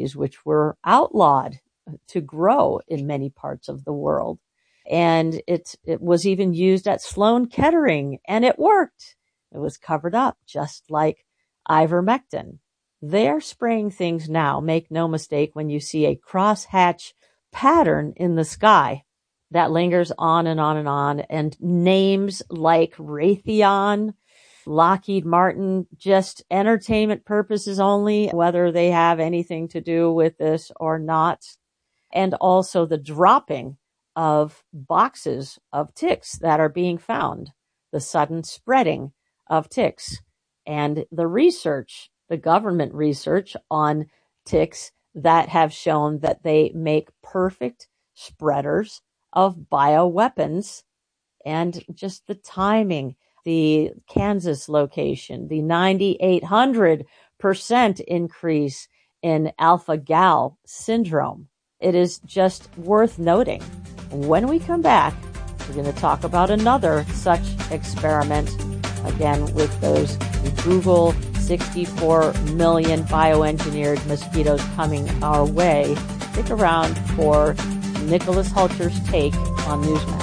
honeybees, which were outlawed to grow in many parts of the world. And it was even used at Sloan Kettering, and it worked. It was covered up, just like ivermectin. They're spraying things now, make no mistake, when you see a crosshatch pattern in the sky that lingers on and on and on, and names like Raytheon, Lockheed Martin, just entertainment purposes only, whether they have anything to do with this or not. And also the dropping of boxes of ticks that are being found, the sudden spreading of ticks, and the research, the government research on ticks that have shown that they make perfect spreaders of bioweapons, and just the timing, the Kansas location, the 9,800% increase in alpha-gal syndrome. It is just worth noting. When we come back, we're going to talk about another such experiment, again with those Google 64 million bioengineered mosquitoes coming our way. Stick around for Nicholas Hulcher's take on Newsmax.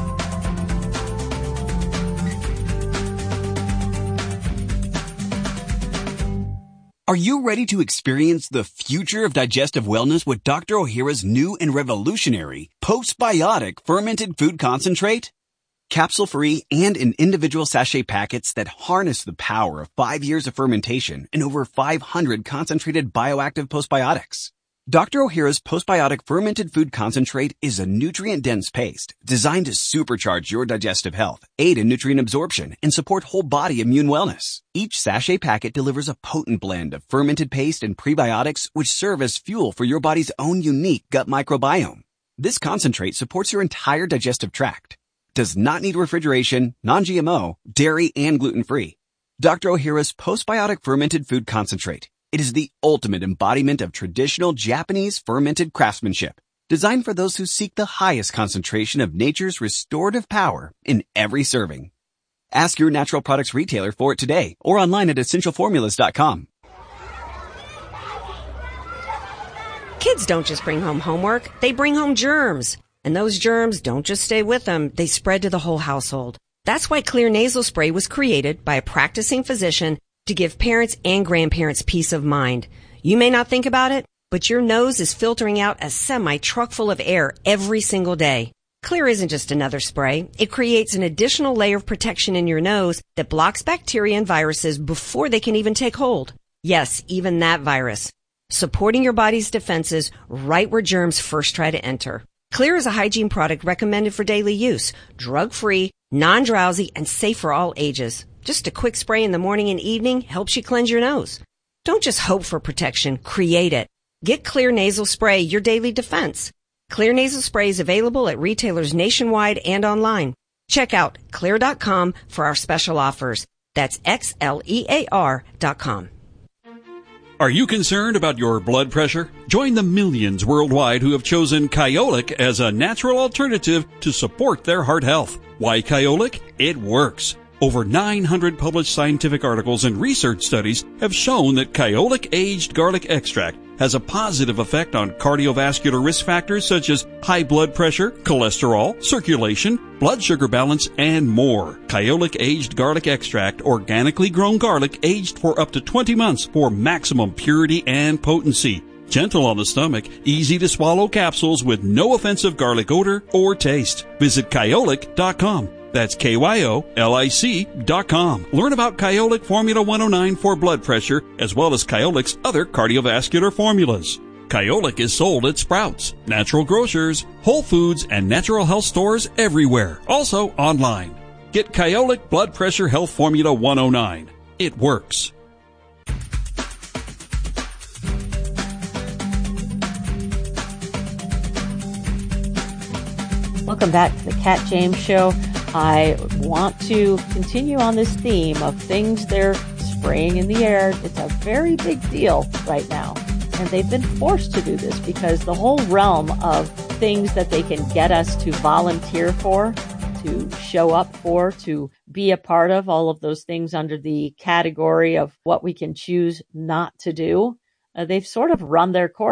Are you ready to experience the future of digestive wellness with Dr. Ohhira's new and revolutionary postbiotic fermented food concentrate? Capsule-free and in individual sachet packets that harness the power of 5 years of fermentation and over 500 concentrated bioactive postbiotics. Dr. Ohhira's postbiotic fermented food concentrate is a nutrient-dense paste designed to supercharge your digestive health, aid in nutrient absorption, and support whole body immune wellness. Each sachet packet delivers a potent blend of fermented paste and prebiotics which serve as fuel for your body's own unique gut microbiome. This concentrate supports your entire digestive tract, does not need refrigeration, non-GMO, dairy, and gluten-free. Dr. Ohhira's postbiotic fermented food concentrate. It is the ultimate embodiment of traditional Japanese fermented craftsmanship, designed for those who seek the highest concentration of nature's restorative power in every serving. Ask your natural products retailer for it today or online at essentialformulas.com. Kids don't just bring home homework, they bring home germs. And those germs don't just stay with them, they spread to the whole household. That's why Xlear nasal spray was created by a practicing physician to give parents and grandparents peace of mind. You may not think about it, but your nose is filtering out a semi-truck full of air every single day. Xlear isn't just another spray. It creates an additional layer of protection in your nose that blocks bacteria and viruses before they can even take hold. Yes, even that virus. Supporting your body's defenses right where germs first try to enter. Xlear is a hygiene product recommended for daily use, drug-free, non-drowsy, and safe for all ages. Just a quick spray in the morning and evening helps you cleanse your nose. Don't just hope for protection, create it. Get Xlear nasal spray, your daily defense. Xlear nasal spray is available at retailers nationwide and online. Check out Xlear.com for our special offers. That's XLEAR.com. Are you concerned about your blood pressure? Join the millions worldwide who have chosen Kyolic as a natural alternative to support their heart health. Why Kyolic? It works. Over 900 published scientific articles and research studies have shown that Kyolic aged garlic extract has a positive effect on cardiovascular risk factors such as high blood pressure, cholesterol, circulation, blood sugar balance, and more. Kyolic aged garlic extract, organically grown garlic aged for up to 20 months for maximum purity and potency. Gentle on the stomach, easy to swallow capsules with no offensive garlic odor or taste. Visit Kyolic.com. That's KYOLIC.com. Learn about Kyolic Formula 109 for blood pressure, as well as Kyolic's other cardiovascular formulas. Kyolic is sold at Sprouts, Natural Grocers, Whole Foods, and natural health stores everywhere. Also online. Get Kyolic Blood Pressure Health Formula 109. It works. Welcome back to the Cat James Show. I want to continue on this theme of things they're spraying in the air. It's a very big deal right now. And they've been forced to do this because the whole realm of things that they can get us to volunteer for, to show up for, to be a part of, all of those things under the category of what we can choose not to do, they've sort of run their course.